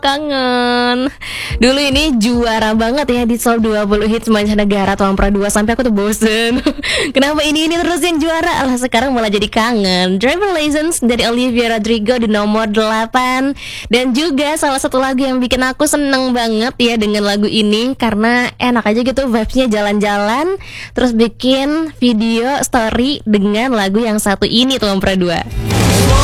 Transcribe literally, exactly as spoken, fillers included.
Kangen. Dulu ini juara banget ya di Top dua puluh Hits Mancanegara tahun pra dua sampai aku tuh bosen. Kenapa ini ini terus yang juara? Alah sekarang malah jadi kangen. Driver License dari Olivia Rodrigo di nomor delapan. Dan juga salah satu lagu yang bikin aku seneng banget ya dengan lagu ini, karena enak aja gitu vibes-nya jalan-jalan, terus bikin video story dengan lagu yang satu ini tahun pra dua.